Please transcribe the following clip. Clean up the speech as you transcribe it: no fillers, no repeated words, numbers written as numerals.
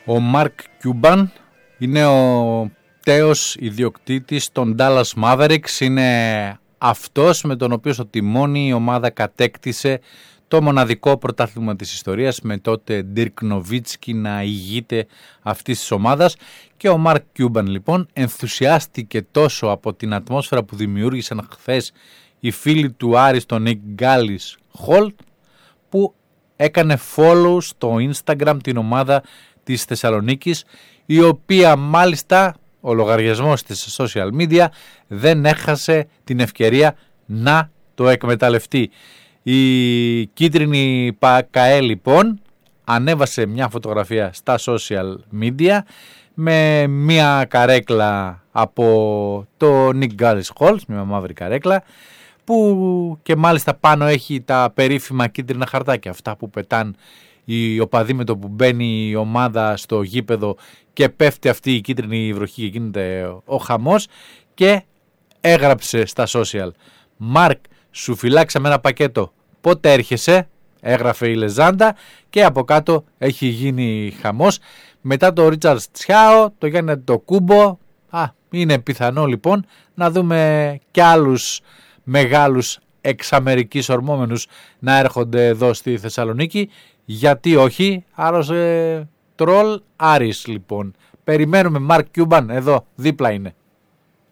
Ο Μαρκ Κιούμπαν είναι ο τέος ιδιοκτήτης των Dallas Mavericks. Είναι αυτός με τον οποίο στο τιμόνι η ομάδα κατέκτησε το μοναδικό πρωτάθλημα της ιστορίας, με τότε Dirk Nowitzki να ηγείται αυτής της ομάδας. Και ο Μαρκ Κιούμπαν λοιπόν ενθουσιάστηκε τόσο από την ατμόσφαιρα που δημιούργησαν χθες οι φίλοι του Άρη στον Nick Gallis Holt, που έκανε follow στο Instagram την ομάδα της Θεσσαλονίκης, η οποία μάλιστα ο λογαριασμός της social media δεν έχασε την ευκαιρία να το εκμεταλλευτεί. Η κίτρινη ΠΑΚΑΕ λοιπόν ανέβασε μια φωτογραφία στα social media με μια καρέκλα από το Nick Gallis Holt, μια μαύρη καρέκλα, που και μάλιστα πάνω έχει τα περίφημα κίτρινα χαρτάκια, αυτά που πετάν οι οπαδοί με το που μπαίνει η ομάδα στο γήπεδο και πέφτει αυτή η κίτρινη βροχή και γίνεται ο χαμός. Και έγραψε στα social: Μαρκ, σου φυλάξαμε ένα πακέτο, πότε έρχεσαι? Έγραφε η λεζάντα και από κάτω έχει γίνει χαμός. Μετά το Ρίτσαρντ Τσιάο, το Γιάννη το Κούμπο, είναι πιθανό λοιπόν να δούμε και άλλους μεγάλους εξ Αμερικής ορμόμενους να έρχονται εδώ στη Θεσσαλονίκη. Γιατί όχι, άλλος τρολ Άρης λοιπόν. Περιμένουμε Μαρκ Κιούμπαν, εδώ δίπλα είναι.